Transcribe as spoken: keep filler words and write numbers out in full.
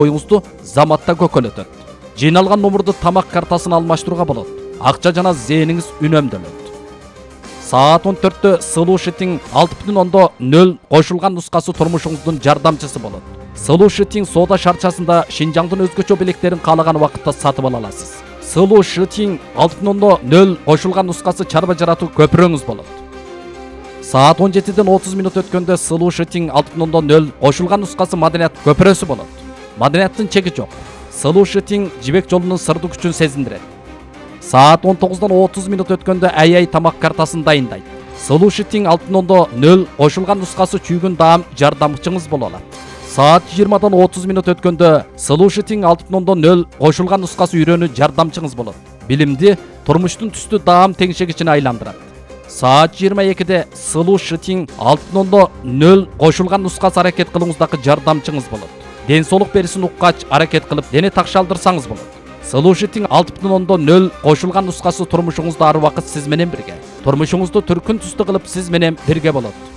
оюңузду заматта көкөлөтөт. Жыйналган номурду тамак картасына алмаштырууга болот. Акча жана зээниңиз үнөмдөлөт. Саат он төрттө Solution алты бүтүн нөл кошулган нускасы турмушуңуздун жардамчысы болот. Solution соода шарчасында Шинжаңдын өзгөчө белектерин каалаган убакытта сатып ала аласыз. Solution алты бүтүн нөл кошулган нускасы чарба жаратуу көпүрөңүз болот. Саат он жетиден отуз мүнөт өткөндө Solution алты бүтүн нөл кошулган нускасы маданият көпүрөсү болот. Маданияттын чеги жок. Solution жибек жолунун сырдуу күчүн сезиндирет. Саат он тогуздан отуз мүнөт өткөндө ай ай тамак картасын дайындайт. Solution алты бүтүн нөл кошулган нускасы чүйгүн даам жардамчыңыз боло алат. Саат жыйырмадан отуз мүнөт өткөндө Solution алты бүтүн нөл кошулган нускасы үйрөнүү жардамчыңыз болот. Билимди турмуштун түстүү даам теңшегичине айландырат. Саат жыйырма экиде Solution алты бүтүн нөл кошулган нускасы аракет кылууңуздагы жардамчыңыз болот. Ден соолук берисин уккач аракет кылып дене такшалдырсаңыз болот. Solution алты бүтүн нөл кошулган нускасы турмушуңузда ар убакыт сиз менен бирге. Турмушуңузду түркүн түстүү кылып сиз менен бирге болот.